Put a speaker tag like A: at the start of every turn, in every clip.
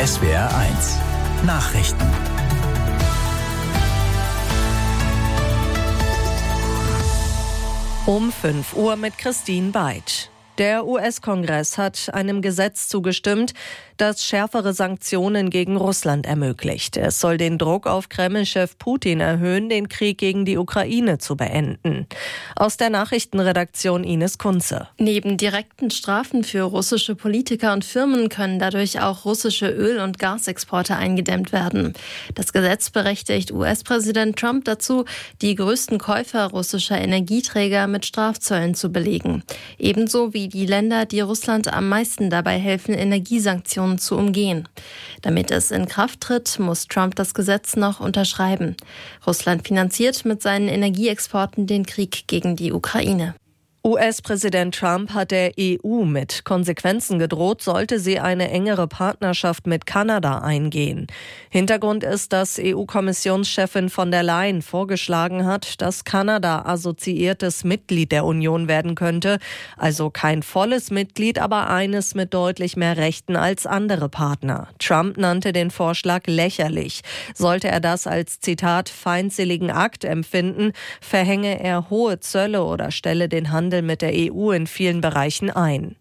A: SWR1 Nachrichten.
B: Um 5 Uhr mit Christine Beitsch. Der US-Kongress hat einem Gesetz zugestimmt, das schärfere Sanktionen gegen Russland ermöglicht. Es soll den Druck auf Kreml-Chef Putin erhöhen, den Krieg gegen die Ukraine zu beenden. Aus der Nachrichtenredaktion Ines Kunze.
C: Neben direkten Strafen für russische Politiker und Firmen können dadurch auch russische Öl- und Gasexporte eingedämmt werden. Das Gesetz berechtigt US-Präsident Trump dazu, die größten Käufer russischer Energieträger mit Strafzöllen zu belegen. Ebenso wie die Länder, die Russland am meisten dabei helfen, Energiesanktionen zu umgehen. Damit es in Kraft tritt, muss Trump das Gesetz noch unterschreiben. Russland finanziert mit seinen Energieexporten den Krieg gegen die Ukraine.
B: US-Präsident Trump hat der EU mit Konsequenzen gedroht, sollte sie eine engere Partnerschaft mit Kanada eingehen. Hintergrund ist, dass EU-Kommissionschefin von der Leyen vorgeschlagen hat, dass Kanada assoziiertes Mitglied der Union werden könnte, also kein volles Mitglied, aber eines mit deutlich mehr Rechten als andere Partner. Trump nannte den Vorschlag lächerlich. Sollte er das als, Zitat, feindseligen Akt empfinden, verhänge er hohe Zölle oder stelle den Handel mit der EU in vielen Bereichen ein.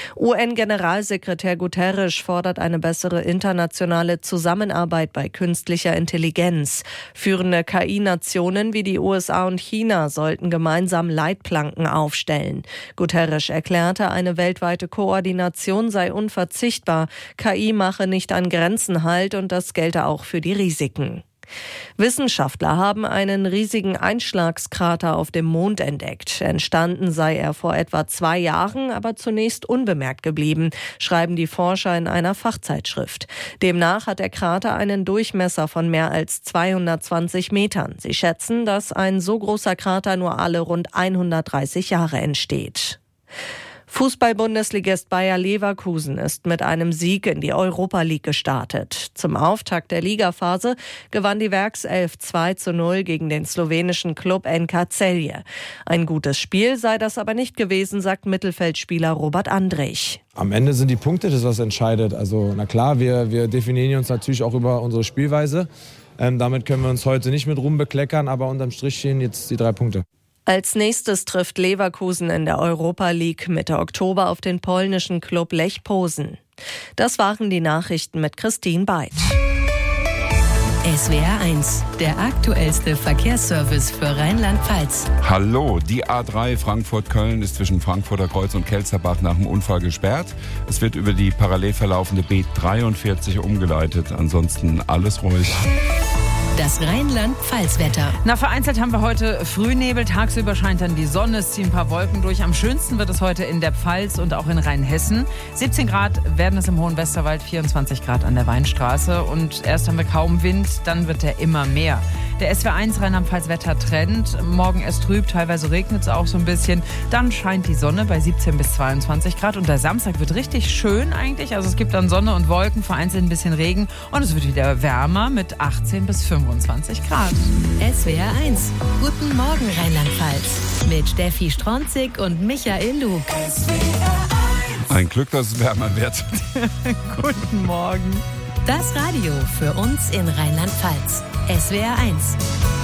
B: UN-Generalsekretär Guterres fordert eine bessere internationale Zusammenarbeit bei künstlicher Intelligenz. Führende KI-Nationen wie die USA und China sollten gemeinsam Leitplanken aufstellen. Guterres erklärte, eine weltweite Koordination sei unverzichtbar. KI mache nicht an Grenzen Halt und das gelte auch für die Risiken. Wissenschaftler haben einen riesigen Einschlagskrater auf dem Mond entdeckt. Entstanden sei er vor etwa 2 Jahren, aber zunächst unbemerkt geblieben, schreiben die Forscher in einer Fachzeitschrift. Demnach hat der Krater einen Durchmesser von mehr als 220 Metern. Sie schätzen, dass ein so großer Krater nur alle rund 130 Jahre entsteht. Fußball-Bundesligist Bayer Leverkusen ist mit einem Sieg in die Europa League gestartet. Zum Auftakt der Ligaphase gewann die Werkself 2:0 gegen den slowenischen Klub NK Celje. Ein gutes Spiel sei das aber nicht gewesen, sagt Mittelfeldspieler Robert Andrich.
D: Am Ende sind die Punkte das, was entscheidet. Also na klar, wir definieren uns natürlich auch über unsere Spielweise. Damit können wir uns heute nicht mit Ruhm bekleckern, aber unterm Strich stehen jetzt die 3 Punkte.
B: Als nächstes trifft Leverkusen in der Europa League Mitte Oktober auf den polnischen Klub Lech Posen. Das waren die Nachrichten mit Christine Beitsch.
E: SWR1, der aktuellste Verkehrsservice für Rheinland-Pfalz.
F: Hallo, die A3 Frankfurt-Köln ist zwischen Frankfurter Kreuz und Kelzerbach nach dem Unfall gesperrt. Es wird über die parallel verlaufende B43 umgeleitet. Ansonsten alles ruhig.
E: Das Rheinland-Pfalz-Wetter.
G: Vereinzelt haben wir heute Frühnebel. Tagsüber scheint dann die Sonne, es ziehen ein paar Wolken durch. Am schönsten wird es heute in der Pfalz und auch in Rheinhessen. 17 Grad werden es im Hohen Westerwald, 24 Grad an der Weinstraße. Und erst haben wir kaum Wind, dann wird er immer mehr. Der SWR1 Rheinland-Pfalz-Wetter-Trend. Morgen erst trüb, teilweise regnet es auch so ein bisschen. Dann scheint die Sonne bei 17 bis 22 Grad. Und der Samstag wird richtig schön eigentlich. Also es gibt dann Sonne und Wolken, vereinzelt ein bisschen Regen. Und es wird wieder wärmer mit 18 bis 25 Grad.
E: SWR1, guten Morgen Rheinland-Pfalz. Mit Steffi Stronzig und Michael Lug.
F: Ein Glück, dass es wärmer wird.
G: Guten Morgen.
E: Das Radio für uns in Rheinland-Pfalz. SWR1.